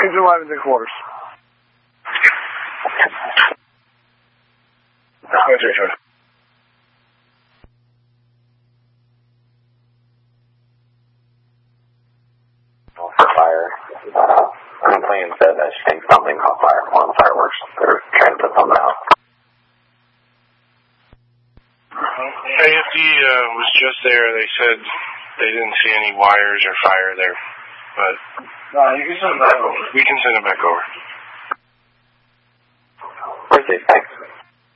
Engine 11 3/4. For fire. Complaint said that she thinks something caught fire on fireworks. They're trying to put something out. AFD was just there. They said they didn't see any wires or fire there. But No, you can send it back over. we can send it back over. Thanks.